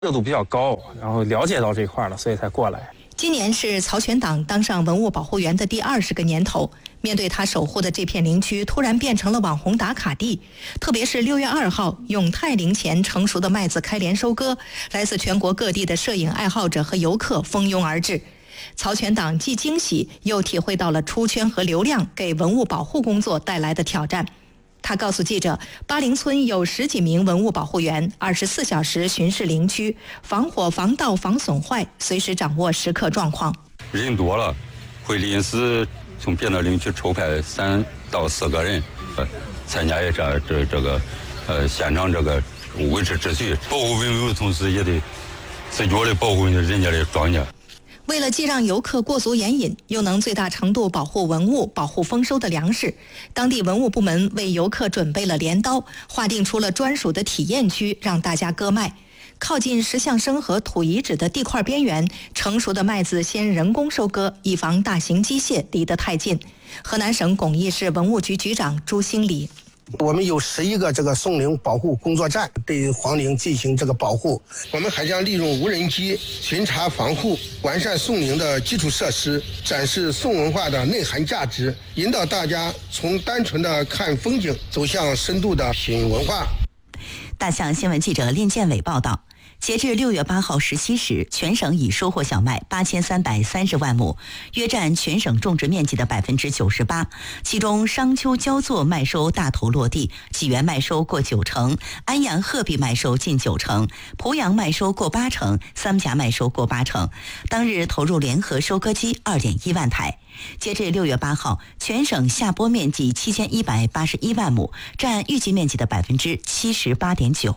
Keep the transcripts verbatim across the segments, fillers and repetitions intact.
热度比较高，然后了解到这块了，所以才过来。 今年是曹全党当上文物保护员的第二十个年头，面对他守护的这片林区突然变成了网红打卡地，特别是六月二号永泰林前成熟的麦子开镰收割，来自全国各地的摄影爱好者和游客蜂拥而至。曹全党既惊喜，又体会到了出圈和流量给文物保护工作带来的挑战。他告诉记者，巴陵村有十几名文物保护员，二十四小时巡视林区，防火、防盗、防损坏，随时掌握时刻状况。 人多了，会临时从别的林区抽派三到四个人，呃，参加一下这这个，呃，现场这个维持秩序，保护文物的同时，也得自觉的保护人家的庄稼。 为了既让游客过足眼瘾，又能最大程度保护文物、保护丰收的粮食，当地文物部门为游客准备了镰刀，划定出了专属的体验区，让大家割麦。靠近石像生和土遗址的地块边缘，成熟的麦子先人工收割，以防大型机械离得太近。河南省巩义市文物局局长朱兴礼。 我们有十一个这个松林保护工作站，对皇陵进行这个保护。我们还将利用无人机巡查防护，完善松林的基础设施，展示宋文化的内涵价值，引导大家从单纯的看风景走向深度的品文化。 大象新闻记者练建伟报道。截至六月八号十七时，全省已收获小麦八千三百三十万亩，约占全省种植面积的百分之九十八。其中，商丘焦作麦收大头落地，济源麦收过九成，安阳鹤壁麦收近九成，濮阳麦收过八成，三峡麦收过八成。当日投入联合收割机二点一万台。截至六月八号，全省下播面积七千一百八十一万亩，占预计面积的百分之七十八点九。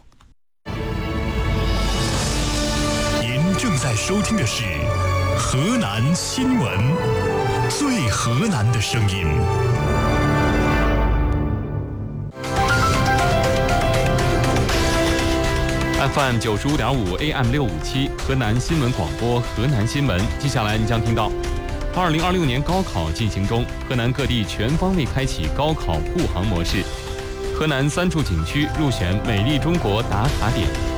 正在收听的是河南新闻，最河南的声音。 F M 九十五点五 A M 六五七，河南新闻广播，河南新闻。接下来你将听到，二零二六年高考进行中，河南各地全方位开启高考护航模式。河南三处景区入选美丽中国打卡点。